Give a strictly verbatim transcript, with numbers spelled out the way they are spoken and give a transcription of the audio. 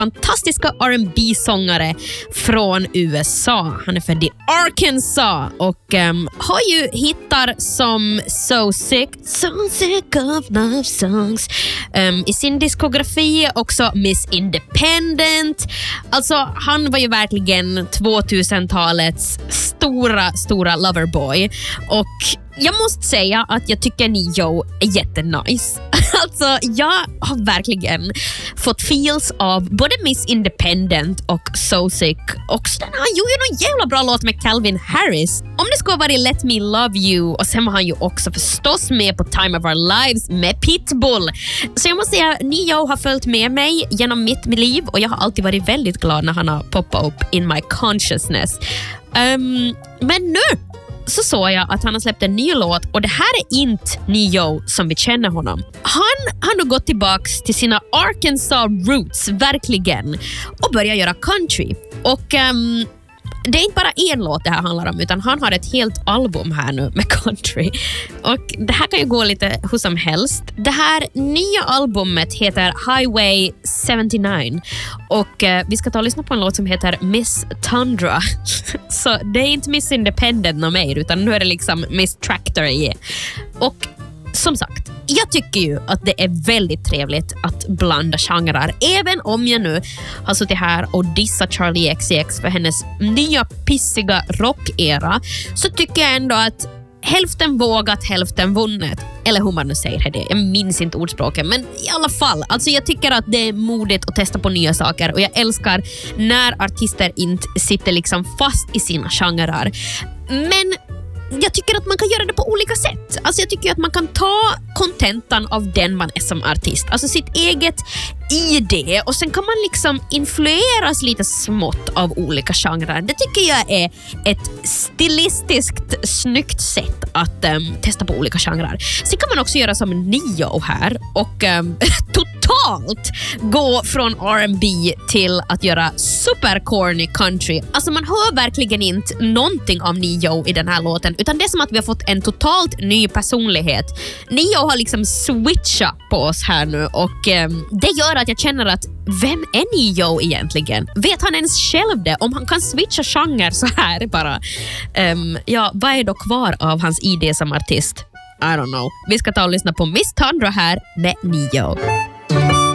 fantastiska R and B-sångare från U S A. Han är född i Arkansas och um, har ju hittar som So Sick, So Sick of Love Songs um, i sin diskografi, också Miss Independent. Alltså han var ju verkligen tvåtusentalets stora, stora loverboy och jag måste säga att jag tycker Ne-Yo är jättenice. Alltså, jag har verkligen fått feels av både Miss Independent och So Sick. Och sen han gjorde ju någon jävla bra låt med Calvin Harris. Om det skulle vara Let Me Love You. Och sen var han ju också förstås med på Time of Our Lives med Pitbull. Så jag måste säga, Ne-Yo har följt med mig genom mitt liv. Och jag har alltid varit väldigt glad när han har poppat upp in my consciousness. Um, men nu så såg jag att han har släppt en ny låt och det här är inte Ne-Yo som vi känner honom. Han har nog gått tillbaks till sina Arkansas roots verkligen och börjat göra country. Och um, det är inte bara en låt det här handlar om utan han har ett helt album här nu med country. Och det här kan ju gå lite hur som helst. Det här nya albumet heter Highway sjuttio-nio och eh, vi ska ta och lyssna på en låt som heter Miss Tundra. Så det är inte Miss Independent och mer utan nu är det liksom Miss Tractor. Yeah. Och som sagt, jag tycker ju att det är väldigt trevligt att blanda genrer. Även om jag nu har suttit här och dissat Charli X C X för hennes nya pissiga rockera, så tycker jag ändå att hälften vågat, hälften vunnet. Eller hur man nu säger det. Jag minns inte ordspråken. Men i alla fall, alltså jag tycker att det är modigt att testa på nya saker. Och jag älskar när artister inte sitter liksom fast i sina genrer. Men jag tycker att man kan göra det på olika sätt. Alltså jag tycker att man kan ta kontentan av den man är som artist. Alltså sitt eget i det. Och sen kan man liksom influeras lite smått av olika genrer. Det tycker jag är ett stilistiskt snyggt sätt att um, testa på olika genrer. Sen kan man också göra som Ne-Yo här och um, totalt gå från R and B till att göra super corny country. Alltså man hör verkligen inte någonting av Ne-Yo i den här låten utan det är som att vi har fått en totalt ny personlighet. Ne-Yo har liksom switchat på oss här nu och um, det gör att jag känner att vem är Ne-Yo egentligen? Vet han ens själv det? Om han kan switcha genre så här bara. Um, ja, vad är då kvar av hans idé som artist? I don't know. Vi ska ta och lyssna på Miss Tundra här med Ne-Yo.